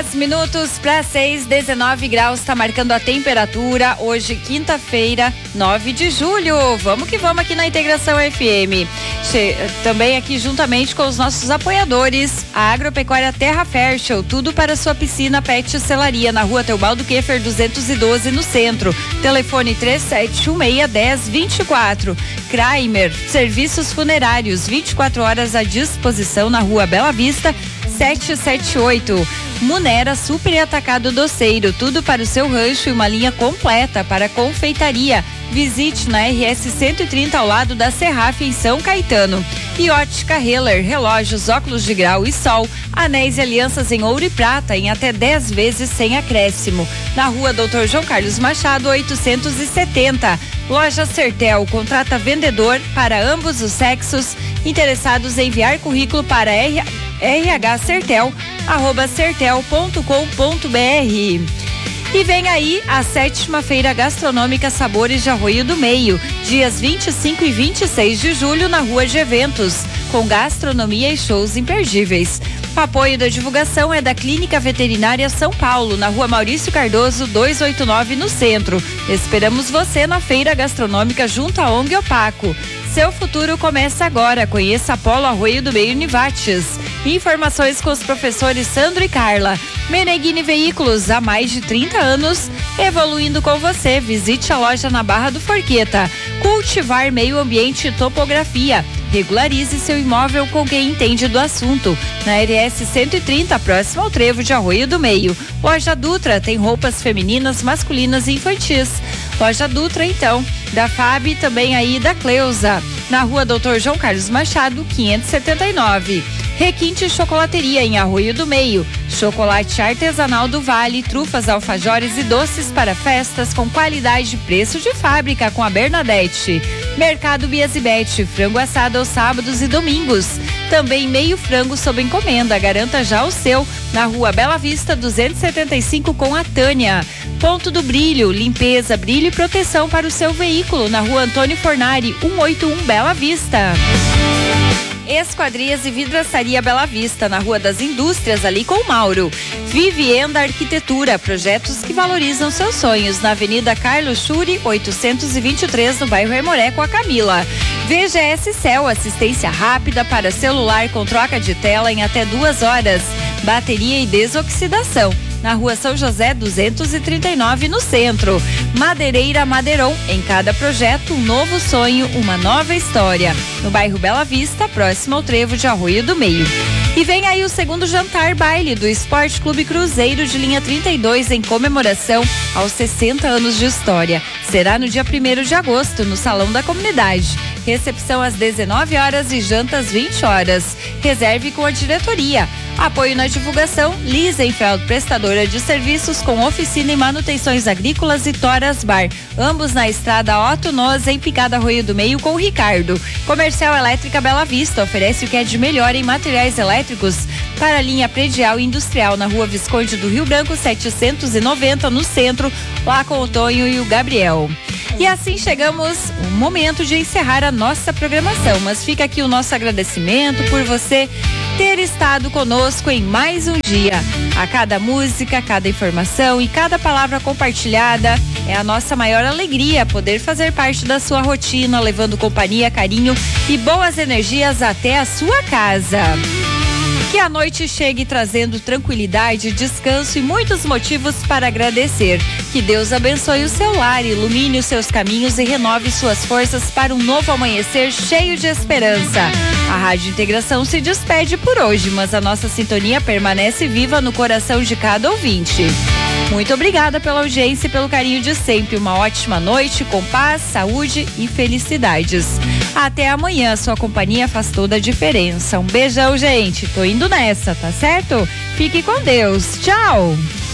minutos para 6, 19 graus, está marcando a temperatura. Hoje, quinta-feira, 9 de julho. Vamos que vamos aqui na Integração FM. Também aqui juntamente com os nossos apoiadores, a Agropecuária Terra Fértil, tudo para sua piscina Pet Celaria, na rua Teobaldo Keffer 212, no centro. Telefone 37161024. Kramer, serviços funerários, 24 horas à disposição na rua Bela Vista 778. Munera Super Atacado Doceiro, tudo para o seu rancho e uma linha completa para confeitaria. Visite na RS 130 ao lado da Serraf em São Caetano. E Ótica Heller, relógios, óculos de grau e sol, anéis e alianças em ouro e prata em até 10 vezes sem acréscimo. Na rua Dr. João Carlos Machado 870. Loja Sertel, contrata vendedor para ambos os interessados em enviar currículo para rhcertel@sertel.com.br. E vem aí a 7ª Feira Gastronômica Sabores de Arroio do Meio, dias 25 e 26 de julho na Rua de Eventos, com gastronomia e shows imperdíveis. O apoio da divulgação é da Clínica Veterinária São Paulo, na Rua Maurício Cardoso 289, no centro. Esperamos você na Feira Gastronômica junto à ONG Opaco. Seu futuro começa agora. Conheça Apolo Arroio do Meio Nivates. Informações com os professores Sandro e Carla. Meneghini Veículos, há mais de 30 anos, evoluindo com você. Visite a loja na Barra do Forqueta. Cultivar Meio Ambiente e Topografia. Regularize seu imóvel com quem entende do assunto. Na RS 130, próximo ao Trevo de Arroio do Meio. Loja Dutra tem roupas femininas, masculinas e infantis. Loja Dutra, então, da FAB, também aí da Cleusa. Na rua Dr. João Carlos Machado, 579. Requinte Chocolateria em Arroio do Meio. Chocolate artesanal do Vale, trufas, alfajores e doces para festas com qualidade e preço de fábrica com a Bernadette. Mercado Biasibete, frango assado aos sábados e domingos. Também meio frango sob encomenda. Garanta já o seu na rua Bela Vista 275 com a Tânia. Ponto do Brilho, limpeza, brilho e proteção para o seu veículo na rua Antônio Fornari 181 Bela Vista. Esquadrias e Vidraçaria Bela Vista, na Rua das Indústrias, ali com o Mauro. Vivienda Arquitetura, projetos que valorizam seus sonhos, na Avenida Carlos Churi, 823, no bairro Hermoré, com a Camila. VGS Cell, assistência rápida para celular com troca de tela em até 2 horas. Bateria e desoxidação, na Rua São José 239, no centro. Madeireira Madeiron, em cada projeto um novo sonho, uma nova história. No bairro Bela Vista, próximo ao Trevo de Arroio do Meio. E vem aí o segundo jantar baile do Esporte Clube Cruzeiro de linha 32 em comemoração aos 60 anos de história. Será no dia 1º de agosto, no Salão da Comunidade. Recepção às 19 horas e janta às 20 horas. Reserve com a diretoria. Apoio na divulgação, Lisenfeld, prestadora de serviços com oficina e manutenções agrícolas, e Toras Bar, ambos na estrada Otto Noz, em Picada Arroio do Meio, com o Ricardo. Comercial Elétrica Bela Vista, oferece o que é de melhor em materiais elétricos para a linha predial e industrial, na Rua Visconde do Rio Branco 790, no centro, lá com o Tonho e o Gabriel. E assim chegamos o momento de encerrar a nossa programação, mas fica aqui o nosso agradecimento por você ter estado conosco em mais um dia. A cada música, cada informação e cada palavra compartilhada é a nossa maior alegria poder fazer parte da sua rotina, levando companhia, carinho e boas energias até a sua casa. Que a noite chegue trazendo tranquilidade, descanso e muitos motivos para agradecer. Que Deus abençoe o seu lar, ilumine os seus caminhos e renove suas forças para um novo amanhecer cheio de esperança. A Rádio Integração se despede por hoje, mas a nossa sintonia permanece viva no coração de cada ouvinte. Muito obrigada pela audiência e pelo carinho de sempre. Uma ótima noite com paz, saúde e felicidades. Até amanhã, sua companhia faz toda a diferença. Um beijão, gente. Tô indo nessa, tá certo? Fique com Deus. Tchau!